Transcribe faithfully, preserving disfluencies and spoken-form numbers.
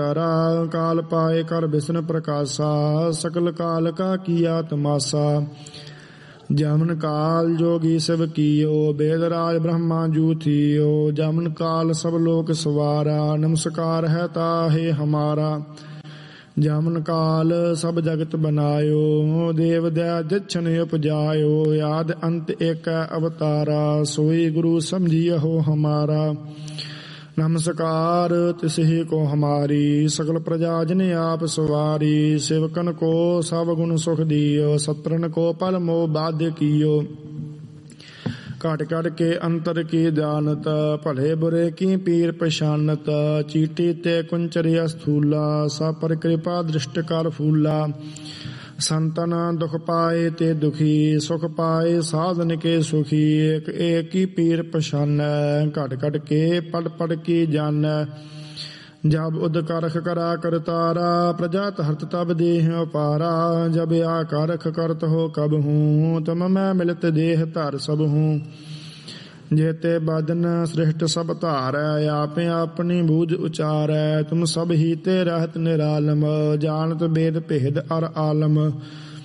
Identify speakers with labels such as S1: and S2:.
S1: काल पाए कर बिसन प्रकाशा सकल काल का किया तमाशा। जमन काल जोगी शिव कियो वेद राज ब्रह्मा जू थियो। जमन काल सब लोक सवारा नमस्कार है ताहे हमारा। जमन काल सब जगत बनायो देव दया जछन उपजायो। याद अंत एक अवतारा सोई गुरु समझियो हमारा। नमस्कार तिसहि को हमारी सकल प्रजा जन आप सवारी। सेवकन को सब गुण सुख दियो सत्रन को पल मोह बाध्य कियो। काट काट के अंतर की जानत भले बुरे की पीर पहचानत। चीटी ते कुंचरी स्थूला सब पर कृपा दृष्ट कर फूला। संतन दुख पाए ते दुखी सुख पाए साधन के सुखी। एक एक की पीर पछान घट घट के पढ़ पढ़ की जान। जब उद करख करा कर तारा प्रजात हरत तब देह पारा। जब आ करख करत हो कब हूँ तुम मैं मिलत देह धर सब हूँ। जेते बदन सृष्ट सब धारै आपे अपनी बूझ उचारै। तुम सब ही ते रहत निरालम जानत वेद भेद अर आलम।